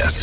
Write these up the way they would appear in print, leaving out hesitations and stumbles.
Noticias.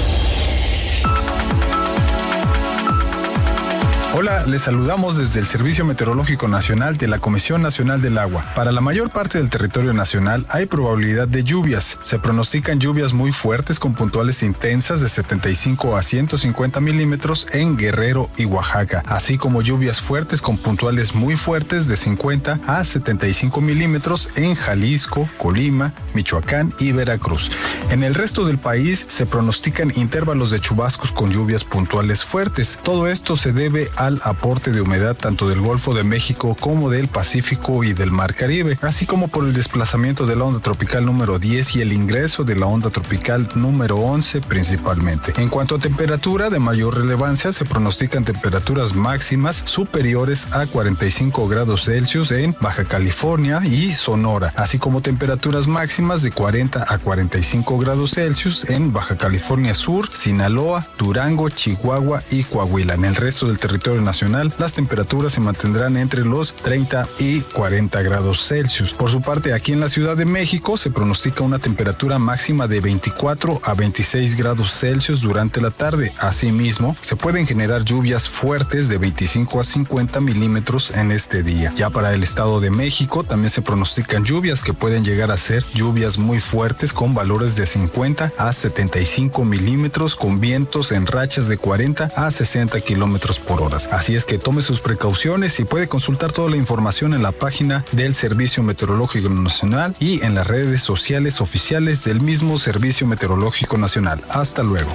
Hola, les saludamos desde el Servicio Meteorológico Nacional de la Comisión Nacional del Agua. Para la mayor parte del territorio nacional hay probabilidad de lluvias. Se pronostican lluvias muy fuertes con puntuales intensas de 75 a 150 milímetros en Guerrero y Oaxaca, así como lluvias fuertes con puntuales muy fuertes de 50 a 75 milímetros en Jalisco, Colima, Michoacán y Veracruz. En el resto del país se pronostican intervalos de chubascos con lluvias puntuales fuertes. Todo esto se debe al aporte de humedad tanto del Golfo de México como del Pacífico y del Mar Caribe, así como por el desplazamiento de la onda tropical número 10 y el ingreso de la onda tropical número 11 principalmente. En cuanto a temperatura de mayor relevancia, se pronostican temperaturas máximas superiores a 45 grados Celsius en Baja California y Sonora, así como temperaturas máximas de 40 a 45 grados Celsius en Baja California Sur, Sinaloa, Durango, Chihuahua y Coahuila. En el resto del territorio nacional, las temperaturas se mantendrán entre los 30 y 40 grados Celsius. Por su parte, aquí en la Ciudad de México se pronostica una temperatura máxima de 24 a 26 grados Celsius durante la tarde. Asimismo, se pueden generar lluvias fuertes de 25 a 50 milímetros en este día. Ya para el Estado de México también se pronostican lluvias que pueden llegar a ser lluvias muy fuertes con valores de 50 a 75 milímetros con vientos en rachas de 40 a 60 kilómetros por hora. Así es que tome sus precauciones y puede consultar toda la información en la página del Servicio Meteorológico Nacional y en las redes sociales oficiales del mismo Servicio Meteorológico Nacional. Hasta luego.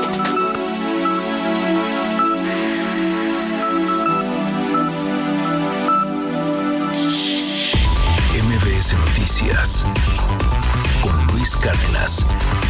MBS Noticias con Luis Cárdenas.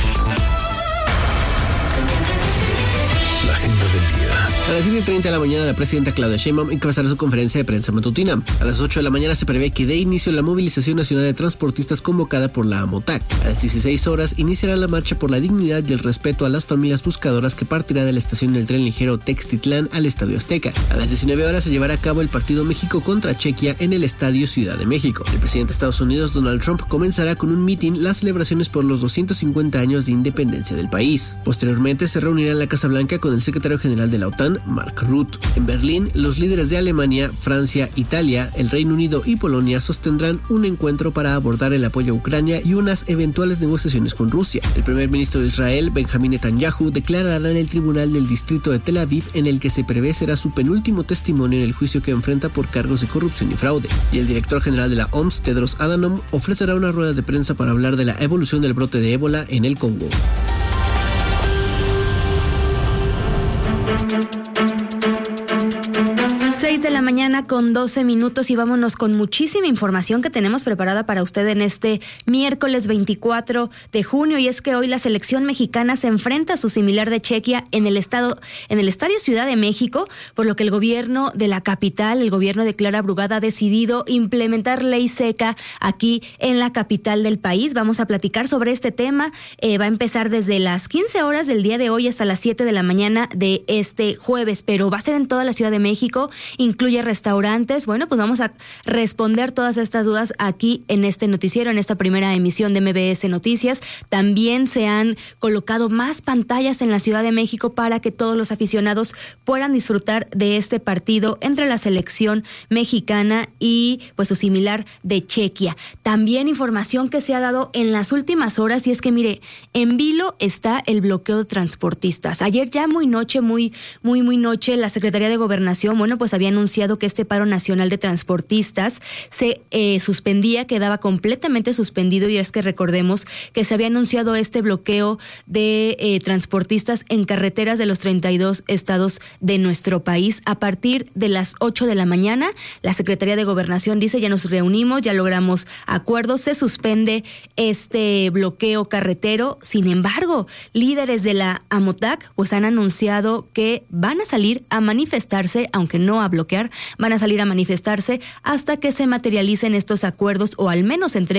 La agenda del día. A las 7:30 de la mañana, la presidenta Claudia Sheinbaum encabezará su conferencia de prensa matutina. A las 8 de la mañana se prevé que dé inicio la movilización nacional de transportistas convocada por la AMOTAC. A las 16 horas iniciará la marcha por la dignidad y el respeto a las familias buscadoras que partirá de la estación del tren ligero Textitlán al Estadio Azteca. A las 19 horas se llevará a cabo el partido México contra Chequia en el Estadio Ciudad de México. El presidente de Estados Unidos, Donald Trump, comenzará con un mitin las celebraciones por los 250 años de independencia del país. Posteriormente se reunirá en la Casa Blanca con el secretario general de la OTAN, Mark Rutte. En Berlín, los líderes de Alemania, Francia, Italia, el Reino Unido y Polonia sostendrán un encuentro para abordar el apoyo a Ucrania y unas eventuales negociaciones con Rusia. El primer ministro de Israel, Benjamín Netanyahu, declarará en el tribunal del distrito de Tel Aviv, en el que se prevé será su penúltimo testimonio en el juicio que enfrenta por cargos de corrupción y fraude. Y el director general de la OMS, Tedros Adhanom, ofrecerá una rueda de prensa para hablar de la evolución del brote de ébola en el Congo. 6 de la mañana con 12 minutos y vámonos con muchísima información que tenemos preparada para usted en este miércoles 24 de junio, y es que hoy la selección mexicana se enfrenta a su similar de Chequia en el Estadio Ciudad de México, por lo que el gobierno de la capital, el gobierno de Clara Brugada, ha decidido implementar ley seca aquí en la capital del país. Vamos a platicar sobre este tema. Va a empezar desde las 15 horas del día de hoy hasta las 7 de la mañana de este jueves, pero va a ser en toda la Ciudad de México, incluye restaurantes. Bueno, pues vamos a responder todas estas dudas aquí en este noticiero, en esta primera emisión de MBS Noticias. También se han colocado más pantallas en la Ciudad de México para que todos los aficionados puedan disfrutar de este partido entre la selección mexicana y pues su similar de Chequia. También información que se ha dado en las últimas horas, y es que mire, en vilo está el bloqueo de transportistas. Ayer ya muy noche, muy noche, la Secretaría de Gobernación, bueno, pues había anunciado que este paro nacional de transportistas se suspendía, quedaba completamente suspendido, y es que recordemos que se había anunciado este bloqueo de transportistas en carreteras de los 32 estados de nuestro país. A partir de las 8 de la mañana, la Secretaría de Gobernación dice: ya nos reunimos, ya logramos acuerdos, se suspende este bloqueo carretero. Sin embargo, líderes de la AMOTAC pues han anunciado que van a salir a manifestarse, aunque no a bloquear, van a salir a manifestarse hasta que se materialicen estos acuerdos, o al menos entre